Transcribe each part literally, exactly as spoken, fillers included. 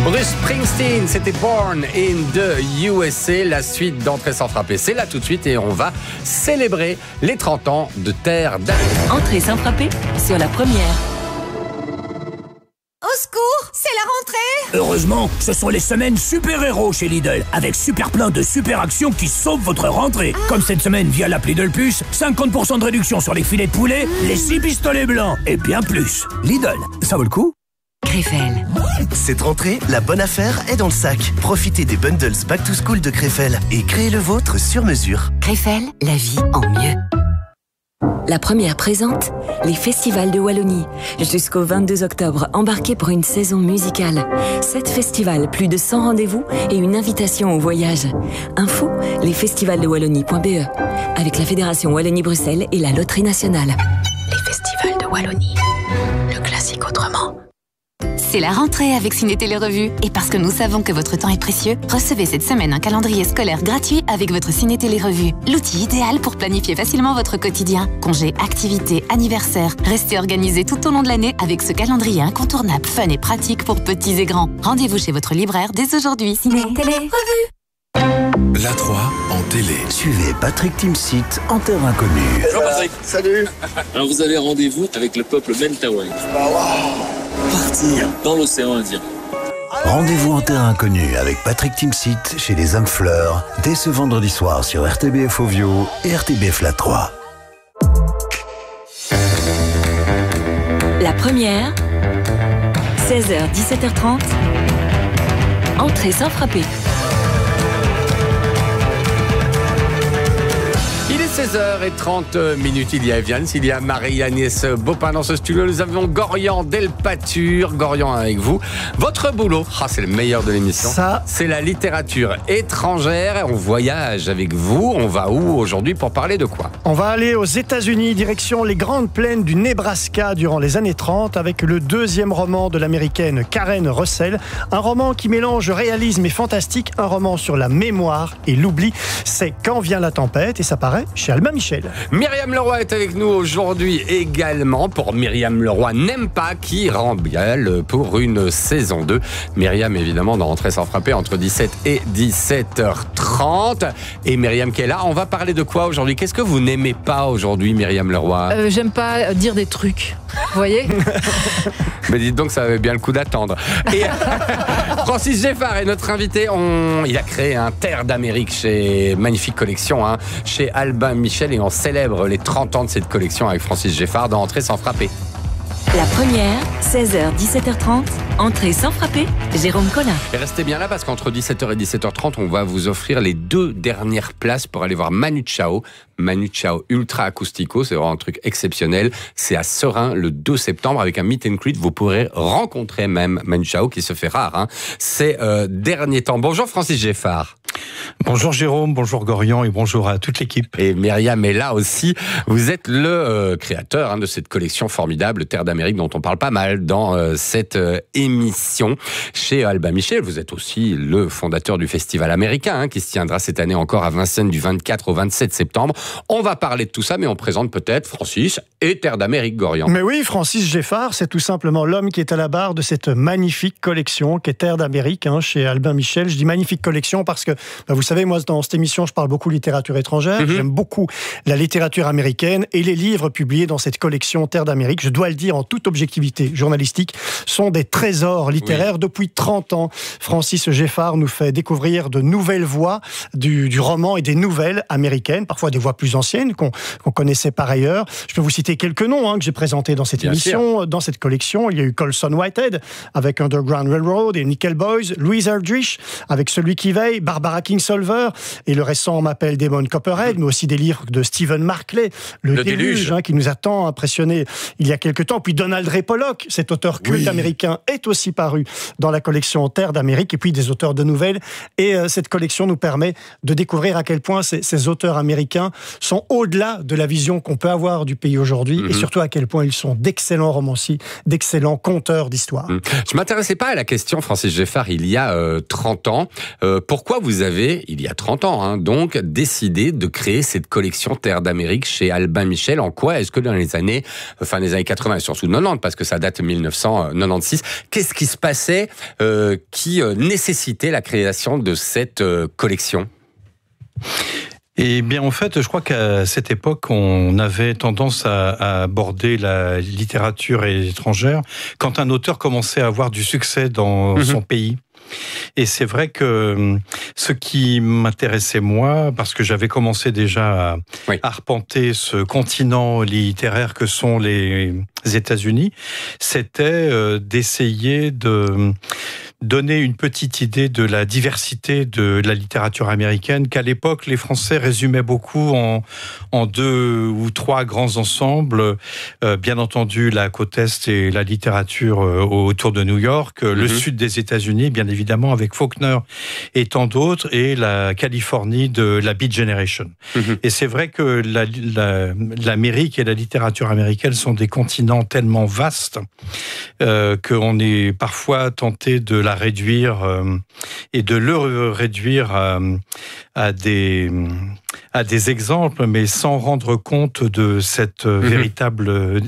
Bruce Springsteen, c'était Born in the U S A. La suite d'Entrée sans frapper, c'est là tout de suite et on va célébrer les trente ans de Terre d'Amérique. Entrée sans frapper sur la première. Au secours, c'est la rentrée! Heureusement, ce sont les semaines super-héros chez Lidl, avec super plein de super actions qui sauvent votre rentrée. Ah. Comme cette semaine via l'appli Lidl Plus, cinquante pour cent de réduction sur les filets de poulet, mmh. les six pistolets blancs et bien plus. Lidl, ça vaut le coup? Krefel. Cette rentrée, la bonne affaire est dans le sac. Profitez des bundles Back to School de Krefel et créez le vôtre sur mesure. Krefel, la vie en mieux. La première présente les festivals de Wallonie. Jusqu'au vingt-deux octobre, embarquez pour une saison musicale. Sept festivals, plus de cent rendez-vous et une invitation au voyage. Info, lesfestivals de wallonie point b e. Avec la Fédération Wallonie-Bruxelles et la Loterie Nationale. Les festivals de Wallonie. Le classique autrement. C'est la rentrée avec Ciné Télé Revue. Et parce que nous savons que votre temps est précieux, recevez cette semaine un calendrier scolaire gratuit avec votre Ciné Télé Revue. L'outil idéal pour planifier facilement votre quotidien. Congés, activités, anniversaires. Restez organisés tout au long de l'année avec ce calendrier incontournable, fun et pratique pour petits et grands. Rendez-vous chez votre libraire dès aujourd'hui. Ciné Télé Revue. La trois en télé. Suivez Patrick Timsit en terre inconnue. Bonjour Patrick. Salut. Alors vous avez rendez-vous avec le peuple Mentawai. Ah, wow. Partir dans l'océan Indien. Rendez-vous en terre inconnue avec Patrick Timsit chez les âmes fleurs dès ce vendredi soir sur R T B F Ovio et R T B F La trois. La première, seize heures dix-sept heures trente. Entrée sans frapper. seize heures trente minutes, il y a Evian, il y a Marie-Agnès Bopin dans ce studio. Nous avons Gorian Delpature. Gorian avec vous. Votre boulot, ah, c'est le meilleur de l'émission. Ça, c'est la littérature étrangère. On voyage avec vous. On va où aujourd'hui pour parler de quoi? On va aller aux États-Unis, direction les grandes plaines du Nebraska durant les années trente, avec le deuxième roman de l'américaine Karen Russell. Un roman qui mélange réalisme et fantastique. Un roman sur la mémoire et l'oubli. C'est Quand vient la tempête et ça paraît chez Albin Michel. Myriam Leroy est avec nous aujourd'hui également pour Myriam Leroy n'aime pas qui remballe pour une saison deux. Myriam évidemment dans Entrée sans frapper entre dix-sept et dix-sept heures trente. Et Myriam qui est là, on va parler de quoi aujourd'hui? Qu'est-ce que vous n'aimez pas aujourd'hui Myriam Leroy? euh, J'aime pas dire des trucs, vous voyez. Mais dites donc ça avait bien le coup d'attendre. Et Francis Geffard est notre invité. On... Il a créé un Terre d'Amérique chez magnifique collection hein, chez Albin Michel et on célèbre les trente ans de cette collection avec Francis Geffard dans Entrée sans frapper. La première, seize heures dix-sept heures trente, Entrée sans frapper, Jérôme Collin. Et restez bien là parce qu'entre dix-sept heures et dix-sept heures trente, on va vous offrir les deux dernières places pour aller voir Manu Chao. Manu Chao Ultra Acoustico, c'est vraiment un truc exceptionnel. C'est à Seraing le deux septembre avec un meet and greet. Vous pourrez rencontrer même Manu Chao qui se fait rare hein, ces euh, derniers temps. Bonjour Francis Geffard. Bonjour Jérôme, bonjour Gorian et bonjour à toute l'équipe. Et Myriam est là aussi. Vous êtes le euh, créateur hein, de cette collection formidable Terre d'Amérique dont on parle pas mal dans euh, cette euh, émission chez Albin Michel. Vous êtes aussi le fondateur du Festival américain hein, qui se tiendra cette année encore à Vincennes du vingt-quatre au vingt-sept septembre. On va parler de tout ça, mais on présente peut-être Francis et Terre d'Amérique, Gorian. Mais oui, Francis Geffard, c'est tout simplement l'homme qui est à la barre de cette magnifique collection qui est Terre d'Amérique hein, chez Albin Michel. Je dis magnifique collection parce que bah, vous savez, moi dans cette émission, je parle beaucoup littérature étrangère. Mm-hmm. J'aime beaucoup la littérature américaine et les livres publiés dans cette collection Terre d'Amérique, je dois le dire en toute objectivité journalistique, sont des trésors littéraires. Oui. Depuis trente ans, Francis Geffard nous fait découvrir de nouvelles voix du, du roman et des nouvelles américaines, parfois des voix plus anciennes qu'on, qu'on connaissait par ailleurs. Je peux vous citer quelques noms hein, que j'ai présentés dans cette Bien émission, sûr. Dans cette collection. Il y a eu Colson Whitehead avec Underground Railroad et Nickel Boys, Louise Erdrich avec Celui qui veille, Barbara Kingsolver et le récent On m'appelle Damon Copperhead, mais aussi des livres de Stephen Markley, Le, le Déluge, déluge. Hein, qui nous a tant impressionné il y a quelque temps. Puis Donald Ray Pollock, cet auteur culte oui. américain, est aussi paru dans la collection Terre d'Amérique, et puis des auteurs de nouvelles. Et euh, cette collection nous permet de découvrir à quel point ces, ces auteurs américains sont au-delà de la vision qu'on peut avoir du pays aujourd'hui, mm-hmm. et surtout à quel point ils sont d'excellents romanciers, d'excellents conteurs d'histoire. Mm. Je ne m'intéressais pas à la question, Francis Geffard, il y a euh, trente ans. Euh, pourquoi vous avez avez, il y a trente ans, hein, donc, décidé de créer cette collection Terre d'Amérique chez Albin Michel. En quoi est-ce que dans les années, fin des années quatre-vingts et surtout quatre-vingt-dix, parce que ça date de mille neuf cent quatre-vingt-seize, qu'est-ce qui se passait euh, qui euh, nécessitait la création de cette euh, collection ? Eh bien, en fait, je crois qu'à cette époque, on avait tendance à, à aborder la littérature étrangère quand un auteur commençait à avoir du succès dans mmh. son pays. Et c'est vrai que ce qui m'intéressait moi, parce que j'avais commencé déjà à oui. arpenter ce continent littéraire que sont les États-Unis, c'était d'essayer de donner une petite idée de la diversité de la littérature américaine, qu'à l'époque, les Français résumaient beaucoup en, en deux ou trois grands ensembles. Euh, bien entendu, la côte Est et la littérature euh, autour de New York, mm-hmm. le sud des États-Unis, bien évidemment, avec Faulkner et tant d'autres, et la Californie de la Beat Generation. Mm-hmm. Et c'est vrai que la, la, l'Amérique et la littérature américaine sont des continents tellement vastes euh, qu'on est parfois tenté de la réduire euh, et de le réduire à, à des à des exemples, mais sans rendre compte de cette mmh. véritable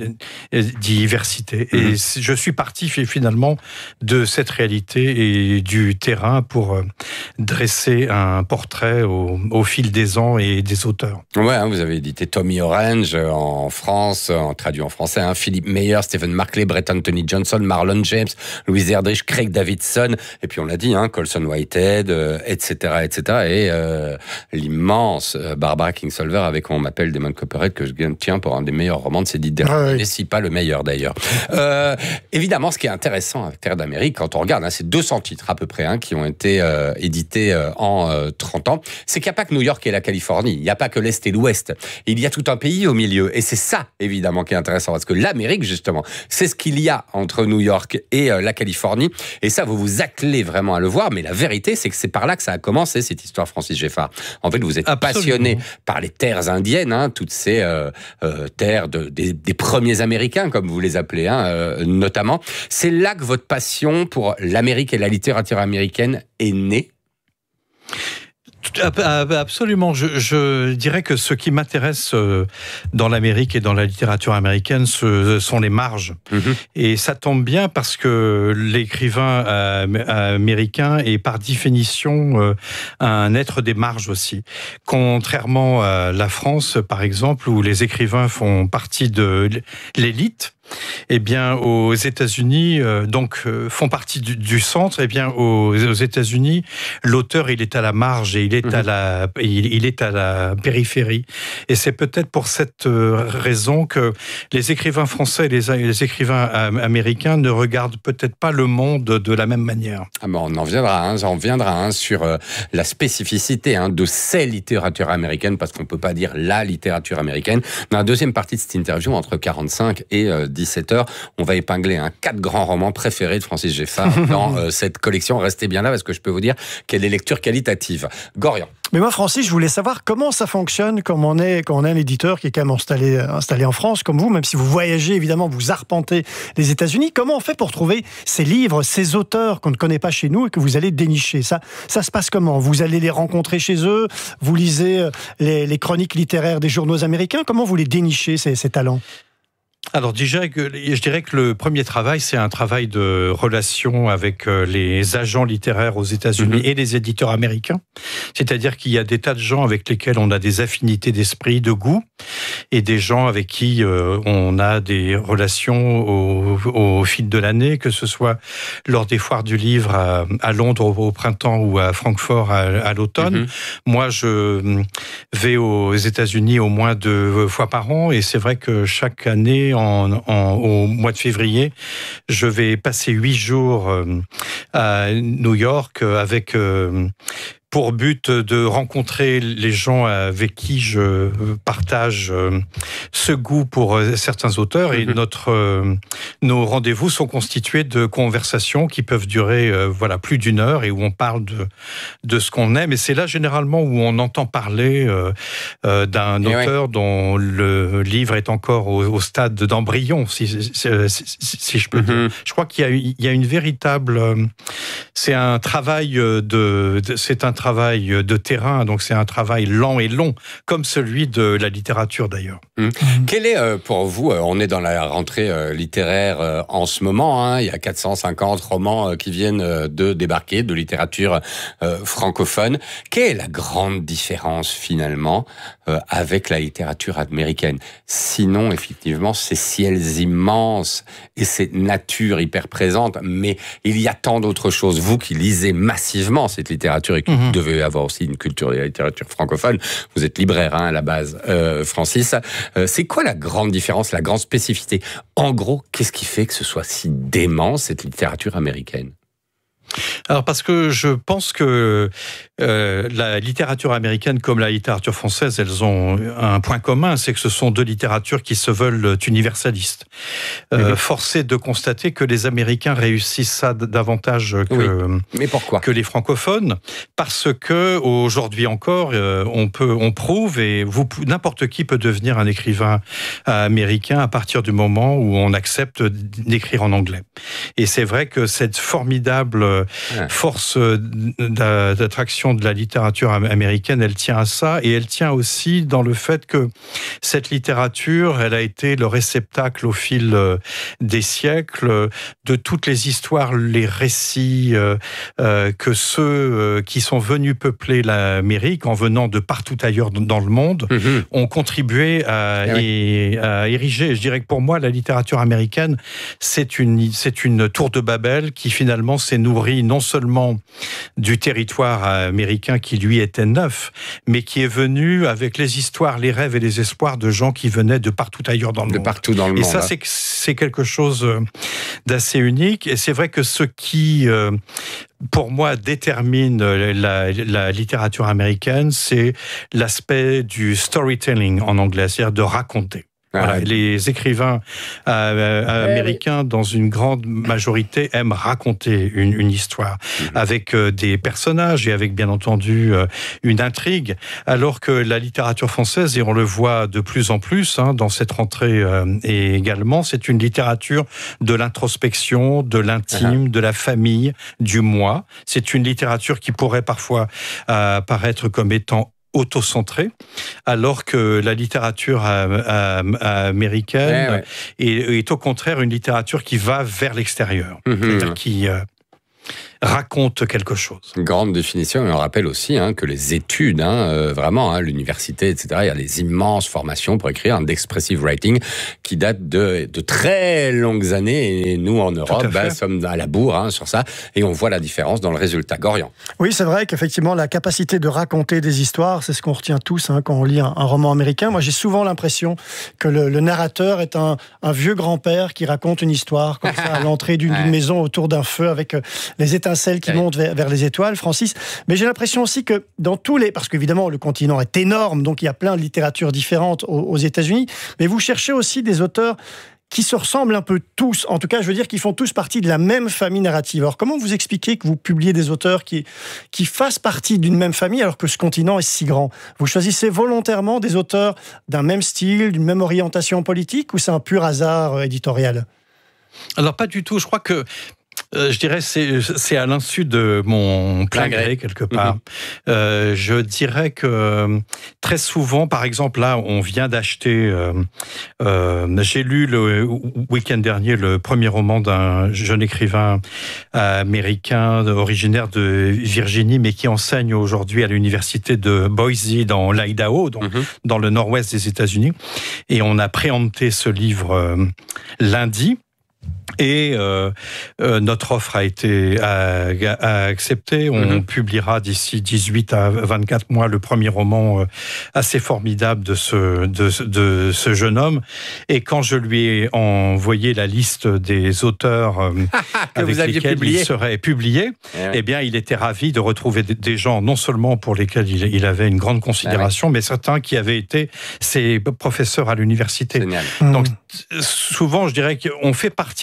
diversité. Mmh. Et je suis parti finalement de cette réalité et du terrain pour dresser un portrait au, au fil des ans et des auteurs. Ouais, hein, vous avez édité Tommy Orange en France, en traduit en français, hein, Philippe Meyer, Stephen Markley, Brett Anthony Johnson, Marlon James, Louise Erdrich, Craig Davidson, et puis on l'a dit, hein, Colson Whitehead, euh, et cetera, et cetera, et euh, l'immense euh, Barbara Kingsolver avec On m'appelle Damon Copperhead, que je tiens pour un des meilleurs romans de ces dix dernières années, ah oui. si pas le meilleur d'ailleurs. Euh, évidemment, ce qui est intéressant avec Terre d'Amérique, quand on regarde, hein, c'est deux cents titres à peu près hein, qui ont été euh, édités euh, en euh, trente ans, c'est qu'il n'y a pas que New York et la Californie, il n'y a pas que l'Est et l'Ouest, il y a tout un pays au milieu, et c'est ça évidemment qui est intéressant, parce que l'Amérique justement, c'est ce qu'il y a entre New York et euh, la Californie, et ça vous vous attelez vraiment à le voir, mais la vérité c'est que c'est par là que ça a commencé cette histoire, Francis Geffard. En fait, vous êtes Absolument. passionné par les terres indiennes, hein, toutes ces euh, euh, terres de, des, des premiers Américains, comme vous les appelez, hein, euh, notamment. C'est là que votre passion pour l'Amérique et la littérature américaine est née? Absolument. Je, je dirais que ce qui m'intéresse dans l'Amérique et dans la littérature américaine, ce sont les marges. Mmh. Et ça tombe bien parce que l'écrivain américain est par définition un être des marges aussi. Contrairement à la France, par exemple, où les écrivains font partie de l'élite, eh bien, aux États-Unis, euh, donc euh, font partie du, du centre. Eh bien, aux, aux États-Unis, l'auteur il est à la marge et il est mmh. à la, il, il est à la périphérie. Et c'est peut-être pour cette euh, raison que les écrivains français et les, les écrivains américains ne regardent peut-être pas le monde de la même manière. Ah ben on en viendra, hein, on viendra hein, sur euh, la spécificité hein, de ces littératures américaines, parce qu'on peut pas dire la littérature américaine. Dans la deuxième partie de cette interview, entre quarante-cinq et euh, dix-sept heures, on va épingler un quatre grands romans préférés de Francis Geffard dans euh, cette collection. Restez bien là parce que je peux vous dire qu'il y a des lectures qualitatives. Gorian. Mais moi, Francis, je voulais savoir comment ça fonctionne quand on est, quand on est un éditeur qui est quand même installé, installé en France, comme vous, même si vous voyagez, évidemment, vous arpentez les États-Unis. Comment on fait pour trouver ces livres, ces auteurs qu'on ne connaît pas chez nous et que vous allez dénicher? Ça, ça se passe comment? Vous allez les rencontrer chez eux? Vous lisez les, les chroniques littéraires des journaux américains? Comment vous les dénichez, ces, ces talents? Alors déjà, je dirais que le premier travail, c'est un travail de relation avec les agents littéraires aux États-Unis mmh. et les éditeurs américains. C'est-à-dire qu'il y a des tas de gens avec lesquels on a des affinités d'esprit, de goût, et des gens avec qui euh, on a des relations au, au fil de l'année, que ce soit lors des foires du livre à, à Londres au, au printemps ou à Francfort à, à l'automne. Mmh. Moi, je vais aux États-Unis au moins deux fois par an, et c'est vrai que chaque année, En, en, au mois de février, je vais passer huit jours euh, à New York avec euh, pour but de rencontrer les gens avec qui je partage ce goût pour certains auteurs. Et notre, nos rendez-vous sont constitués de conversations qui peuvent durer voilà, plus d'une heure et où on parle de, de ce qu'on aime. Et c'est là généralement où on entend parler euh, d'un et auteur ouais. dont le livre est encore au, au stade d'embryon, si, si, si, si je peux dire. Mm-hmm. Je crois qu'il y a, il y a une véritable C'est un travail de, de c'est un travail de terrain, donc c'est un travail lent et long, comme celui de la littérature d'ailleurs. Mmh. Mmh. Quel est euh, pour vous, euh, on est dans la rentrée euh, littéraire euh, en ce moment, hein, il y a quatre cent cinquante romans euh, qui viennent euh, de débarquer, de littérature euh, francophone. Quelle est la grande différence finalement euh, avec la littérature américaine? Sinon, effectivement, ces ciels immenses et ces natures hyper présentes, mais il y a tant d'autres choses. Vous qui lisez massivement cette littérature et qui mmh. devez avoir aussi une culture de la littérature francophone, vous êtes libraire hein, à la base, euh, Francis. Euh, c'est quoi la grande différence, la grande spécificité? En gros, qu'est-ce qui fait que ce soit si dément, cette littérature américaine? Alors parce que je pense que euh, la littérature américaine comme la littérature française, elles ont un point commun, c'est que ce sont deux littératures qui se veulent universalistes. Euh, mmh. Force est de constater que les Américains réussissent ça davantage que, oui. Mais pourquoi que les francophones, parce que aujourd'hui encore, euh, on peut, on prouve et vous, n'importe qui peut devenir un écrivain américain à partir du moment où on accepte d'écrire en anglais. Et c'est vrai que cette formidable Ouais. force d'attraction de la littérature américaine, elle tient à ça, et elle tient aussi dans le fait que cette littérature, elle a été le réceptacle au fil des siècles de toutes les histoires, les récits euh, que ceux qui sont venus peupler l'Amérique, en venant de partout ailleurs dans le monde, mm-hmm. ont contribué à, ouais. et, à ériger. Je dirais que pour moi, la littérature américaine, c'est une, c'est une tour de Babel qui finalement s'est nourrie non seulement du territoire américain qui lui était neuf, mais qui est venu avec les histoires, les rêves et les espoirs de gens qui venaient de partout ailleurs dans le de monde. Partout dans le et monde, ça, hein. c'est, c'est quelque chose d'assez unique. Et c'est vrai que ce qui, euh, pour moi, détermine la, la littérature américaine, c'est l'aspect du storytelling en anglais, c'est-à-dire de raconter. Voilà, les écrivains euh, américains, dans une grande majorité, aiment raconter une, une histoire mmh. avec euh, des personnages et avec, bien entendu, euh, une intrigue, alors que la littérature française, et on le voit de plus en plus hein, dans cette rentrée euh, et également, c'est une littérature de l'introspection, de l'intime, mmh. de la famille, du moi. C'est une littérature qui pourrait parfois euh, paraître comme étant auto-centré, alors que la littérature euh, euh, américaine ouais, ouais. Est, est au contraire une littérature qui va vers l'extérieur, mmh. c'est-à-dire qui euh, raconte quelque chose. Une grande définition, et on rappelle aussi hein, que les études, hein, euh, vraiment, hein, l'université, et cetera, il y a des immenses formations pour écrire, un d'expressive writing qui date de, de très longues années, et nous, en Europe, bah, sommes à la bourre hein, sur ça, et on voit la différence dans le résultat. Gorian. Oui, c'est vrai qu'effectivement, la capacité de raconter des histoires, c'est ce qu'on retient tous hein, quand on lit un, un roman américain. Moi, j'ai souvent l'impression que le, le narrateur est un, un vieux grand-père qui raconte une histoire, comme ça, à l'entrée d'une, d'une maison autour d'un feu, avec euh, les étincelles celle qui monte vers, vers les étoiles, Francis. Mais j'ai l'impression aussi que dans tous les... Parce qu'évidemment, le continent est énorme, donc il y a plein de littératures différentes aux, aux États-Unis, mais vous cherchez aussi des auteurs qui se ressemblent un peu tous, en tout cas, je veux dire, qui font tous partie de la même famille narrative. Alors, comment vous expliquez que vous publiez des auteurs qui, qui fassent partie d'une même famille, alors que ce continent est si grand? Vous choisissez volontairement des auteurs d'un même style, d'une même orientation politique, ou c'est un pur hasard éditorial? Alors, pas du tout. Je crois que Euh, je dirais c'est c'est à l'insu de mon plein gré quelque part. Mmh. Euh, je dirais que très souvent, par exemple là, on vient d'acheter. Euh, euh, j'ai lu le week-end dernier le premier roman d'un jeune écrivain américain originaire de Virginie, mais qui enseigne aujourd'hui à l'université de Boise dans l'Idaho, donc mmh. dans le nord-ouest des États-Unis. Et on a préempté ce livre euh, lundi. Et euh, euh, notre offre a été a, a acceptée. On mm-hmm. publiera d'ici dix-huit à vingt-quatre mois le premier roman euh, assez formidable de ce, de, de ce jeune homme. Et quand je lui ai envoyé la liste des auteurs euh, avec lesquels publié. il serait publié, eh, ouais. eh bien, il était ravi de retrouver des gens, non seulement pour lesquels il, il avait une grande considération, ah ouais. mais certains qui avaient été ses professeurs à l'université. Génial. Donc, souvent, je dirais qu'on fait partie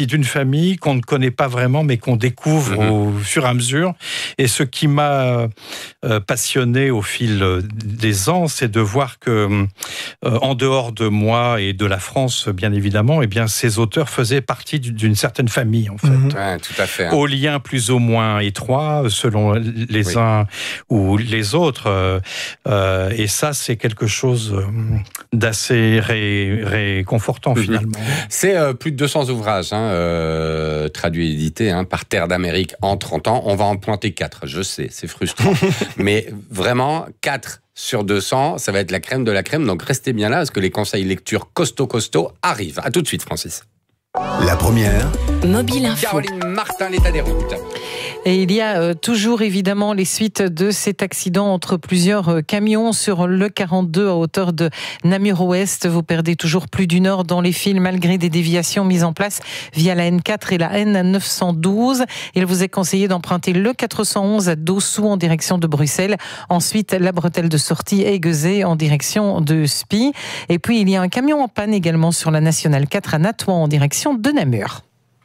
d'une famille qu'on ne connaît pas vraiment, mais qu'on découvre mmh. au fur et à mesure. Et ce qui m'a euh, passionné au fil des ans, c'est de voir que, euh, en dehors de moi et de la France, bien évidemment, eh bien, ces auteurs faisaient partie d'une certaine famille, en fait. Mmh. Ouais, tout à fait. Hein. Aux liens plus ou moins étroits, selon les oui. uns ou les autres. Euh, et ça, c'est quelque chose d'assez ré, réconfortant, mmh. finalement. C'est euh, plus de deux cents ouvrages, hein, euh, traduits et édités hein, par Terre d'Amérique en trente ans. On va en pointer quatre, je sais, c'est frustrant. Mais vraiment, quatre sur deux cents, ça va être la crème de la crème. Donc restez bien là, parce que les conseils lecture costaud costaud arrivent. À tout de suite, Francis. La première. Mobile Info. Caroline Martin, l'état des routes. Et il y a euh, toujours évidemment les suites de cet accident entre plusieurs euh, camions sur le quarante-deux à hauteur de Namur-Ouest. Vous perdez toujours plus d'une heure dans les fils malgré des déviations mises en place via la N quatre et la N neuf cent douze. Il vous est conseillé d'emprunter le quatre cent onze à Dossou en direction de Bruxelles. Ensuite, la bretelle de sortie Aiguezé en direction de Spie. Et puis, il y a un camion en panne également sur la Nationale quatre à Natouan en direction de Namur.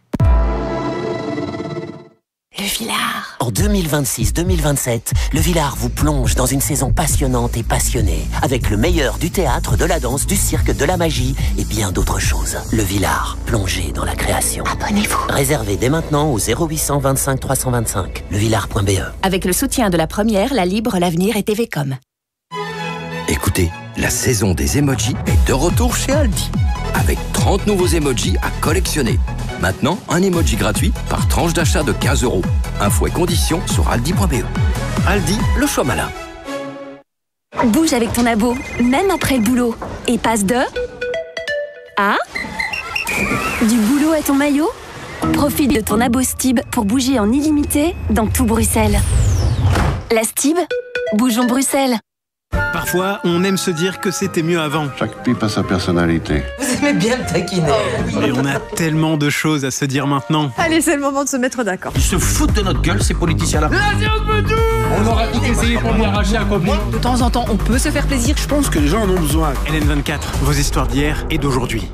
Le Villard. En deux mille vingt-six deux mille vingt-sept, le Villard vous plonge dans une saison passionnante et passionnée, avec le meilleur du théâtre, de la danse, du cirque, de la magie et bien d'autres choses. Le Villard, plongé dans la création. Abonnez-vous. Réservez dès maintenant au zéro huit cent vingt-cinq trois cent vingt-cinq, levillard point b e. Avec le soutien de la Première, la Libre, l'Avenir et T V Com. Écoutez, la saison des emojis est de retour chez Aldi. Avec trente nouveaux emojis à collectionner. Maintenant, un emoji gratuit par tranche d'achat de quinze euros. Infos et conditions sur aldi point b e. Aldi, le choix malin. Bouge avec ton abo, même après le boulot. Et passe de... à... du boulot à ton maillot. Profite de ton abo Stib pour bouger en illimité dans tout Bruxelles. La Stib, bougeons Bruxelles. Parfois, on aime se dire que c'était mieux avant. Chaque pipe a sa personnalité. Vous aimez bien le taquiner. Et on a tellement de choses à se dire maintenant. Allez, c'est le moment de se mettre d'accord. Ils se foutent de notre gueule, ces politiciens-là. On aura tout essayé pour lui arracher un copain. De temps en temps, on peut se faire plaisir. Je pense que les gens en ont besoin. L N vingt-quatre, vos histoires d'hier et d'aujourd'hui.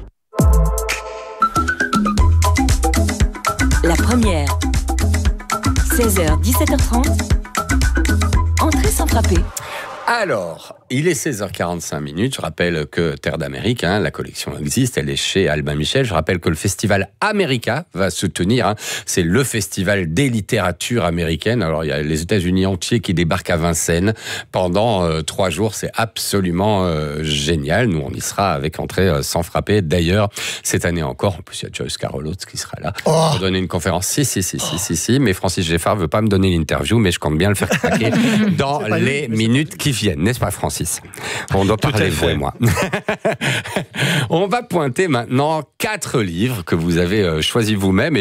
La Première. seize heures, dix-sept heures trente. Entrée sans frapper. Alors, il est seize heures quarante-cinq minutes. Je rappelle que Terre d'Amérique, hein, la collection existe, elle est chez Albin Michel. Je rappelle que le festival America va se tenir. Hein. C'est le festival des littératures américaines. Alors, il y a les États-Unis entiers qui débarquent à Vincennes pendant euh, trois jours. C'est absolument euh, génial. Nous, on y sera avec entrée euh, sans frapper. D'ailleurs, cette année encore, en plus, il y a Joyce Carol Oates qui sera là oh. pour donner une conférence. Si, si, si, si, si, si. Mais Francis Geffard veut pas me donner l'interview, mais je compte bien le faire craquer dans les minutes qui viennent, n'est-ce pas, Francis? On doit parler, vous et moi. On va pointer maintenant quatre livres que vous avez choisis vous-même.